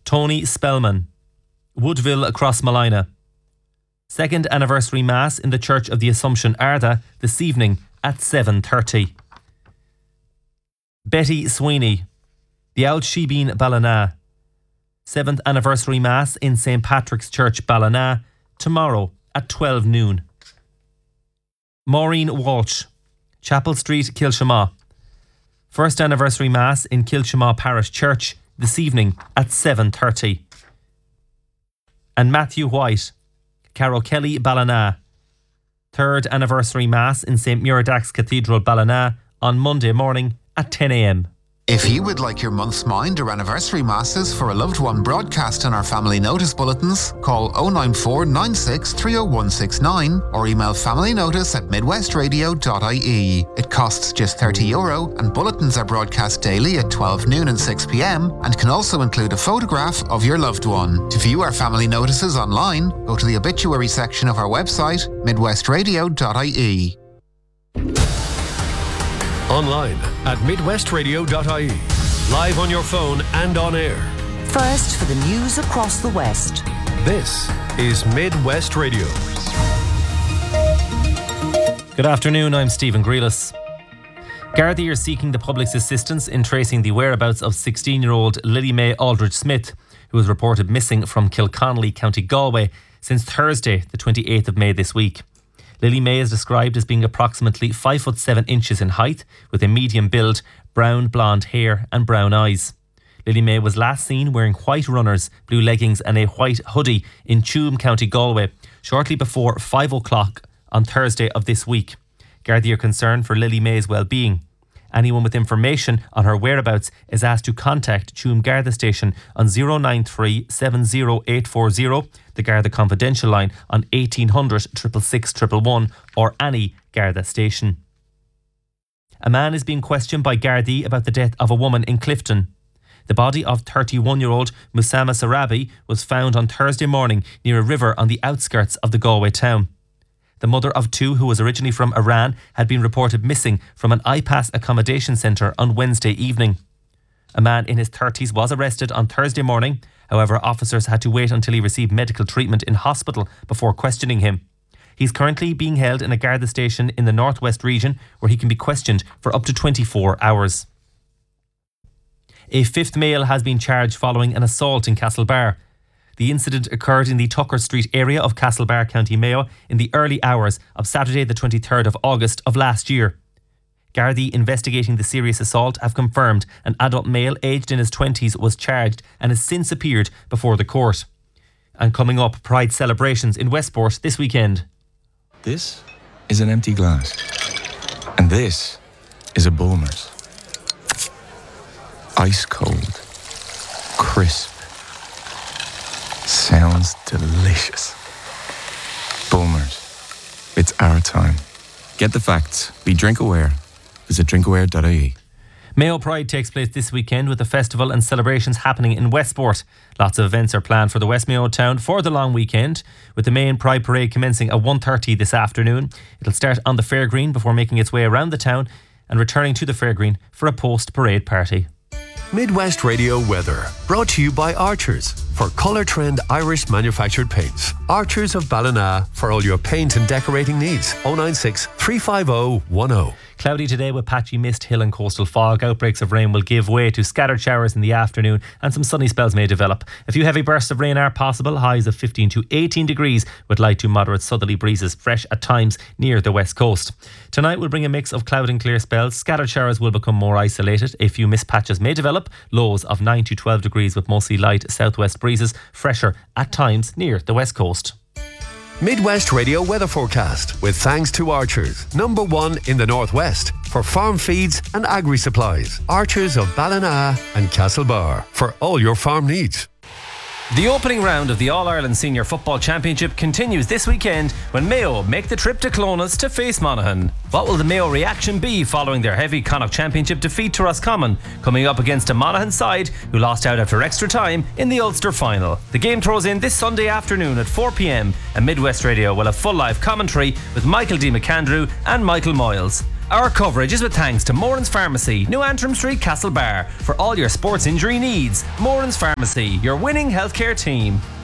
Tony Spellman, Woodville across Malina. Second anniversary Mass in the Church of the Assumption, Arda, this evening at 7:30. Betty Sweeney, the Old Shebeen, Ballina. 7th anniversary Mass in St. Patrick's Church, Ballina, tomorrow at 12 noon. Maureen Walsh, Chapel Street, Kilshama. First anniversary Mass in Kilshama Parish Church this evening at 7:30. And Matthew White, Carrow Kelly, Ballina. 3rd anniversary Mass in St. Muradach's Cathedral, Ballina on Monday morning at 10 a.m. If you would like your month's mind or anniversary masses for a loved one broadcast in our family notice bulletins, call 094 96 30169 or email familynotice@midwestradio.ie. It costs just €30 and bulletins are broadcast daily at 12 noon and 6 p.m. and can also include a photograph of your loved one. To view our family notices online, go to the obituary section of our website, midwestradio.ie. Online at midwestradio.ie. Live on your phone and on air. First for the news across the West. This is Midwest Radio. Good afternoon, I'm Stephen Grealis. Gardaí are seeking the public's assistance in tracing the whereabouts of 16-year-old Lily May Aldridge Smith, who was reported missing from Kilconnelly, County Galway, since Thursday, the 28th of May this week. Lily May is described as being approximately 5'7" in height, with a medium build, brown blonde hair and brown eyes. Lily May was last seen wearing white runners, blue leggings and a white hoodie in Tuam, County Galway, shortly before 5 o'clock on Thursday of this week. Gardaí are concerned for Lily May's well-being. Anyone with information on her whereabouts is asked to contact Tuam Garda Station on 093 70840, the Garda Confidential line on 1800 666 111 or any Garda station. A man is being questioned by Gardaí about the death of a woman in Clifton. The body of 31-year-old Musama Sarabi was found on Thursday morning near a river on the outskirts of the Galway town. The mother of two, who was originally from Iran, had been reported missing from an IPAS accommodation centre on Wednesday evening. A man in his 30s was arrested on Thursday morning. However, officers had to wait until he received medical treatment in hospital before questioning him. He's currently being held in a Garda station in the northwest region where he can be questioned for up to 24 hours. A fifth male has been charged following an assault in Castlebar. The incident occurred in the Tucker Street area of Castlebar, County Mayo, in the early hours of Saturday the 23rd of August of last year. Gardaí investigating the serious assault have confirmed an adult male aged in his 20s was charged and has since appeared before the court. And coming up, Pride celebrations in Westport this weekend. This is an empty glass. And this is a Bulmers. Ice cold. Crisp. Sounds delicious. Bulmers. It's our time. Get the facts. Be drink aware. Visit drinkaware.ie. Mayo Pride takes place this weekend with the festival and celebrations happening in Westport. Lots of events are planned for the West Mayo town for the long weekend, with the main Pride Parade commencing at 1:30 this afternoon. It'll start on the Fairgreen before making its way around the town and returning to the Fairgreen for a post-parade party. Midwest Radio weather, brought to you by Archers for Colour Trend Irish manufactured paints. Archers of Ballina for all your paint and decorating needs. 096 350 10. Cloudy today with patchy mist, hill and coastal fog. Outbreaks of rain will give way to scattered showers in the afternoon and some sunny spells may develop. A few heavy bursts of rain are possible, highs of 15 to 18 degrees with light to moderate southerly breezes, fresh at times near the west coast. Tonight will bring a mix of cloud and clear spells. Scattered showers will become more isolated. A few mist patches may develop. Lows of 9 to 12 degrees with mostly light southwest breezes, fresher at times near the west coast. Midwest Radio weather forecast with thanks to Archers, #1 in the Northwest for farm feeds and agri supplies. Archers of Ballina and Castlebar for all your farm needs. The opening round of the All-Ireland Senior Football Championship continues this weekend when Mayo make the trip to Clones to face Monaghan. What will the Mayo reaction be following their heavy Connacht Championship defeat to Roscommon, coming up against a Monaghan side who lost out after extra time in the Ulster final? The game throws in this Sunday afternoon at 4 p.m. and Midwest Radio will have full live commentary with Michael D. McAndrew and Michael Moyles. Our coverage is with thanks to Moran's Pharmacy, New Antrim Street, Castlebar. For all your sports injury needs, Moran's Pharmacy, your winning healthcare team.